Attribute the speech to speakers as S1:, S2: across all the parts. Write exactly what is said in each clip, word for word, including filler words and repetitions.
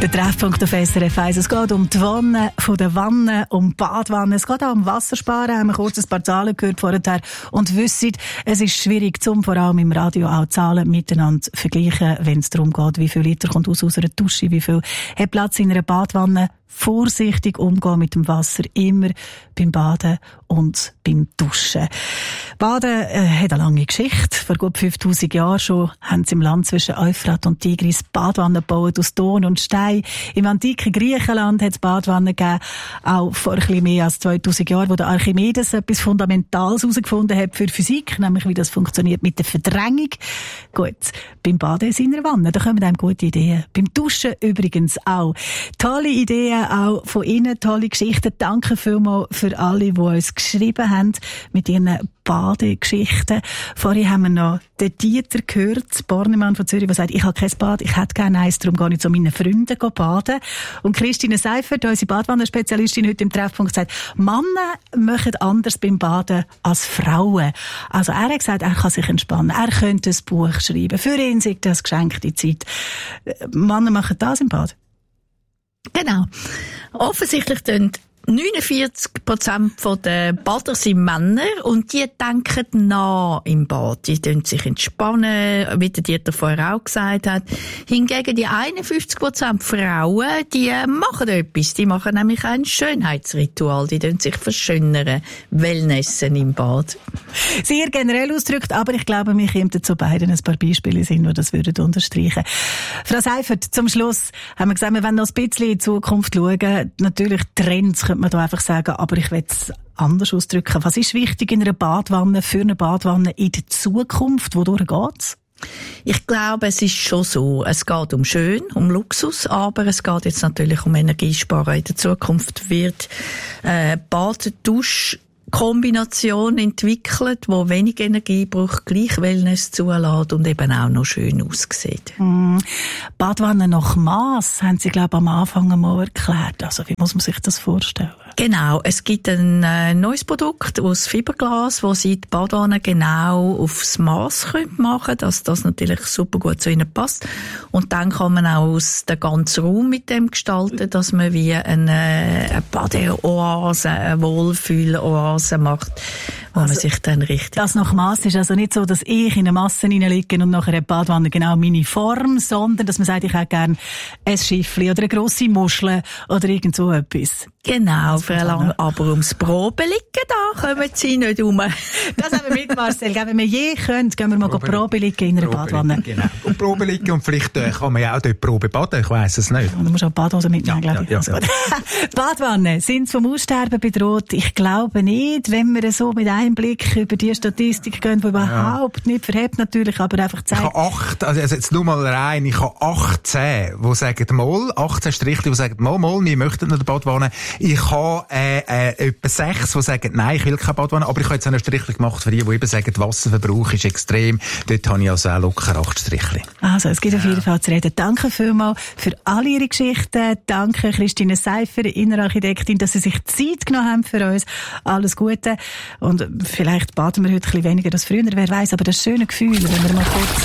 S1: Der Treffpunkt auf S R F eins. Es geht um die Wanne von der Wanne, um Badwanne. Es geht auch um Wassersparen. Haben wir kurz ein paar Zahlen gehört vorher. Und wissen, es ist schwierig, zum vor allem im Radio auch Zahlen miteinander zu vergleichen, wenn es darum geht, wie viel Liter kommt aus, aus einer Dusche, wie viel hat Platz in einer Badwanne. Vorsichtig umgehen mit dem Wasser, immer beim Baden und beim Duschen. Baden äh, hat eine lange Geschichte. Vor gut fünftausend Jahren schon haben sie im Land zwischen Euphrat und Tigris Badwannen gebaut aus Ton und Stein. Im antiken Griechenland hat es Badwannen gegeben, auch vor ein bisschen mehr als zweitausend Jahren, wo der Archimedes etwas Fundamentales herausgefunden hat für Physik, nämlich wie das funktioniert mit der Verdrängung. Gut, beim Baden in seiner Wanne, da kommen einem gute Ideen. Beim Duschen übrigens auch. Tolle Ideen auch von Ihnen, tolle Geschichten. Danke vielmals für alle, die uns geschrieben haben mit ihren Badegeschichten. Vorhin haben wir noch den Dieter gehört, Bornemann von Zürich, der sagt, ich habe kein Bad, ich hätte gerne eins, darum gehe ich zu meinen Freunden baden. Und Christine Seifert, unsere Badwannerspezialistin, heute im Treffpunkt sagt, Männer machen anders beim Baden als Frauen. Also er hat gesagt, er kann sich entspannen, er könnte ein Buch schreiben. Für ihn ist das geschenkte Zeit. Männer machen das im Bad?
S2: Genau. Offensichtlich tun neunundvierzig Prozent der Bader sind Männer und die denken nach im Bad. Die tun sich entspannen, wie der Dieter vorher auch gesagt hat. Hingegen die einundfünfzig Prozent Frauen, die machen etwas. Die machen nämlich ein Schönheitsritual. Die tun sich verschönern, Wellnessen im Bad.
S1: Sehr generell ausgedrückt, aber ich glaube, mir kämen zu beiden ein paar Beispiele sind, die das würden unterstreichen. Frau Seifert, zum Schluss haben wir gesagt, wir wollen noch ein bisschen in die Zukunft schauen. Natürlich Trends könnte man da einfach sagen, aber ich will es anders ausdrücken. Was ist wichtig in einer Badwanne, für eine Badwanne in der Zukunft? Wodurch geht's?
S2: Ich glaube, es ist schon so. Es geht um schön, um Luxus, aber es geht jetzt natürlich um Energiesparen. In der Zukunft wird äh, Bad-Dusch Kombination entwickelt, wo wenig Energie braucht, gleich Wellness zulässt und eben auch noch schön aussieht.
S1: Mm. Badwanne nach Mass haben Sie, glaube ich, am Anfang einmal erklärt. Also, wie muss man sich das vorstellen?
S2: Genau. Es gibt ein äh, neues Produkt aus Fiberglas, wo Sie die Badwanne genau aufs Mass machen können, dass das natürlich super gut zu Ihnen passt. Und dann kann man auch aus den ganzen Raum mit dem gestalten, dass man wie eine, eine Badeoase, eine Wohlfühloase macht, wo also, man sich dann richtig...
S1: Das nach Mass ist also nicht so, dass ich in eine Masse hineinliege und nachher eine Badwanne genau meine Form, sondern dass man sagt, ich hätte gerne ein Schiffli oder eine grosse Muschel oder irgend so etwas.
S2: Genau, verlangen. Aber ums Probeliegen, da kommen Sie nicht um.
S1: Das haben wir mit, Marcel. Wenn wir je können, gehen wir mal Probeliegen in einer Badwanne.
S3: Genau. Und Probeliegen und vielleicht äh, kann man ja auch dort Probe baden, ich weiss es nicht.
S1: Und du musst auch Badhose mitnehmen,
S3: ja,
S1: glaube ich.
S3: Ja, ja, ja.
S1: Badwannen sind vom Aussterben bedroht. Ich glaube nicht, wenn wir so mit einem Blick über die Statistik gehen, die überhaupt ja. nicht verhebt natürlich, aber einfach zeigt.
S3: Ich habe acht, also jetzt nur mal rein, ich habe achtzehn, die sagen mal, achtzehn Strichli, die sagen mal, mal, wir möchten nicht eine Badwanne. Ich habe äh, äh, etwa sechs, die sagen, nein, ich will keine Badwanne, aber ich habe jetzt einen Strichli gemacht für die, die eben sagen, Wasserverbrauch ist extrem. Dort habe ich also auch locker acht Strichli.
S1: Also, es gibt auf jeden Fall zu reden. Danke vielmals für alle Ihre Geschichten. Danke Christine Seifert, Innenarchitektin, dass Sie sich Zeit genommen haben für uns. Alles Gute. Und vielleicht baden wir heute ein bisschen weniger als früher, wer weiß, aber das schöne Gefühl, wenn man mal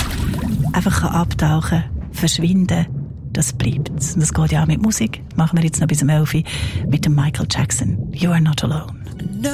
S1: kurz einfach abtauchen kann, verschwinden, das bleibt. Und das geht ja auch mit Musik. Machen wir jetzt noch bis um elf Uhr mit dem Michael Jackson. You are not alone.